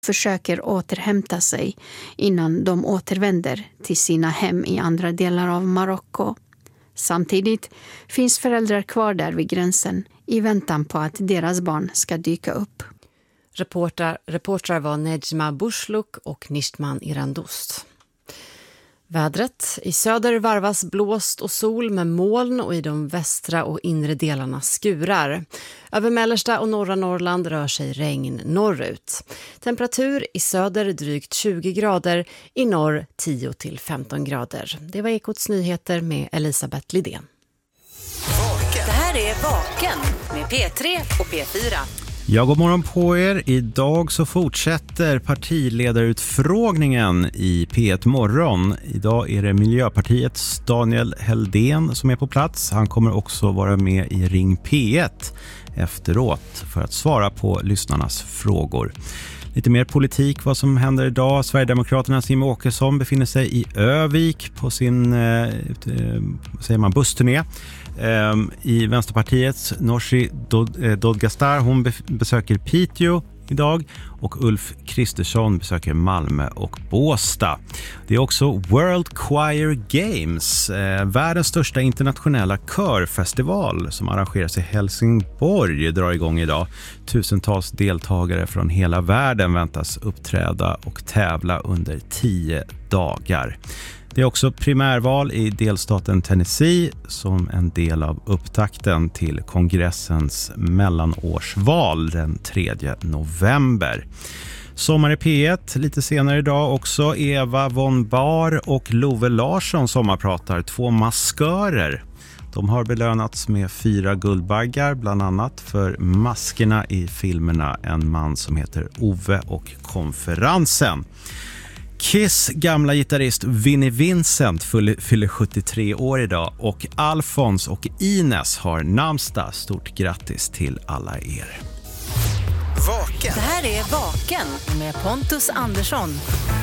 försöker återhämta sig innan de återvänder till sina hem i andra delar av Marocko. Samtidigt finns föräldrar kvar där vid gränsen i väntan på att deras barn ska dyka upp. Reportrar var Nejma Bushluk och Nishtman Irandost. Vädret. I söder varvas blåst och sol med moln och i de västra och inre delarna skurar. Över mellersta och norra Norrland rör sig regn norrut. Temperatur i söder drygt 20 grader, i norr 10-15 grader. Det var Ekots nyheter med Elisabeth Lidén. Det här är Vaken med P3 och P4. Ja, god morgon på er. Idag så fortsätter partiledarutfrågningen i P1 Morgon. Idag är det Miljöpartiets Daniel Heldén som är på plats. Han kommer också vara med i Ring P1 efteråt för att svara på lyssnarnas frågor. Lite mer politik, vad som händer idag. Sverigedemokraternas Jimmie Åkesson befinner sig i Övik på sin bussturné. I Vänsterpartiets Nooshi Dadgostar, hon besöker Piteå idag, och Ulf Kristersson besöker Malmö och Båstad. Det är också World Choir Games, världens största internationella körfestival som arrangeras i Helsingborg, drar igång idag. Tusentals deltagare från hela världen väntas uppträda och tävla under 10 dagar. Det är också primärval i delstaten Tennessee som en del av upptakten till kongressens mellanårsval den 3 november. Sommar i P1 lite senare idag också. Eva von Bar och Love Larsson sommarpratar, 2 maskörer. De har belönats med 4 guldbaggar, bland annat för maskerna i filmerna En man som heter Ove och Konferensen. Kiss gamla gitarrist Vinnie Vincent fyller 73 år idag, och Alfons och Ines har namnsdag. Stort grattis till alla er. Vaken. Det här är Vaken med Pontus Andersson.